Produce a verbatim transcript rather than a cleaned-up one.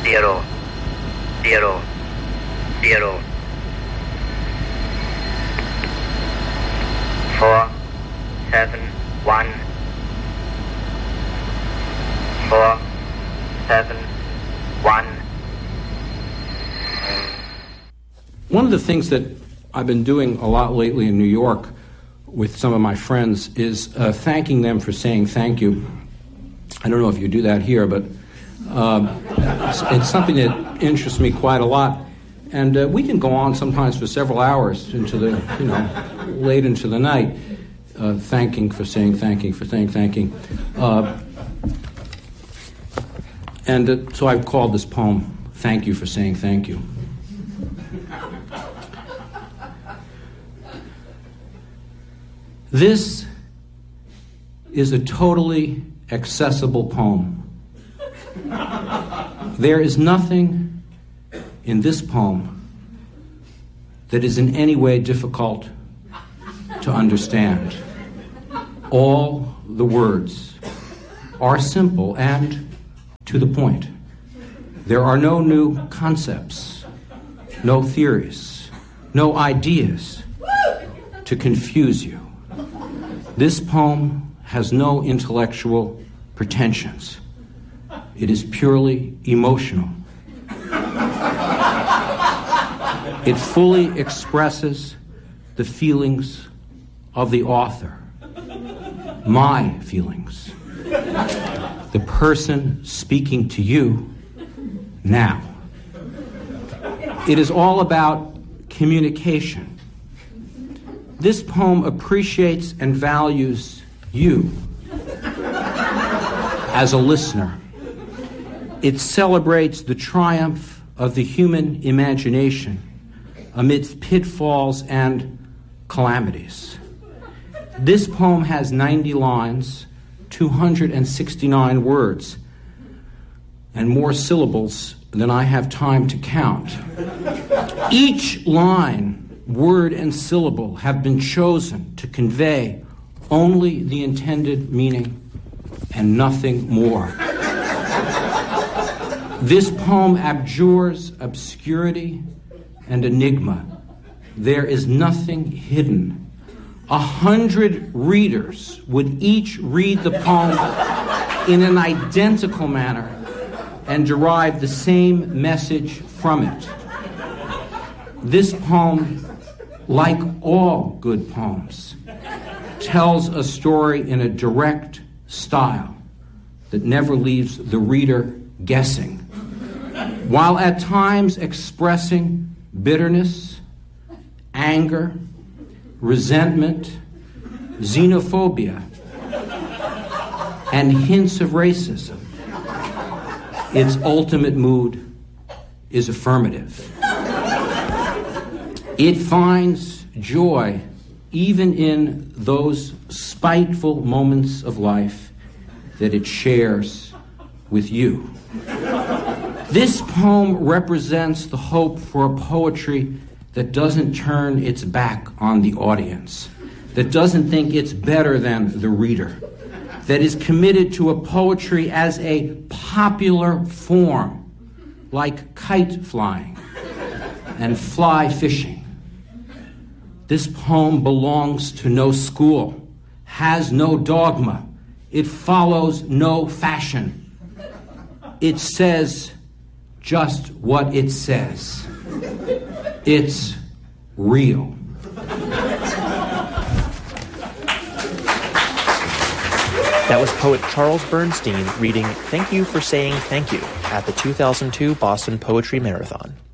zero, zero, zero. Four, seven, one. Four, seven, one. One of the things that I've been doing a lot lately in New York with some of my friends is uh, thanking them for saying thank you. I don't know if you do that here, but uh, it's, it's something that interests me quite a lot. And uh, we can go on sometimes for several hours into the, you know, late into the night, uh, thanking for saying thanking for saying thanking. Uh, and uh, so I've called this poem, Thank You for Saying Thank You. This is a totally accessible poem. There is nothing in this poem that is in any way difficult to understand. All the words are simple and to the point. There are no new concepts, no theories, no ideas to confuse you. This poem has no intellectual pretensions. It is purely emotional. It fully expresses the feelings of the author, my feelings, the person speaking to you now. It is all about communication. This poem appreciates and values you as a listener. It celebrates the triumph of the human imagination amidst pitfalls and calamities. This poem has ninety lines, two hundred sixty-nine words, and more syllables than I have time to count. Each line, word and syllable have been chosen to convey only the intended meaning and nothing more. This poem abjures obscurity and enigma. There is nothing hidden. A hundred readers would each read the poem in an identical manner and derive the same message from it. This poem, like all good poems, tells a story in a direct style that never leaves the reader guessing, while at times expressing bitterness, anger, resentment, xenophobia, and hints of racism. Its ultimate mood is affirmative. It finds joy even in those spiteful moments of life that it shares with you. This poem represents the hope for a poetry that doesn't turn its back on the audience, that doesn't think it's better than the reader, that is committed to a poetry as a popular form, like kite flying and fly fishing. This poem belongs to no school, has no dogma. It follows no fashion. It says just what it says. It's real. That was poet Charles Bernstein reading Thank You for Saying Thank You at the two thousand two Boston Poetry Marathon.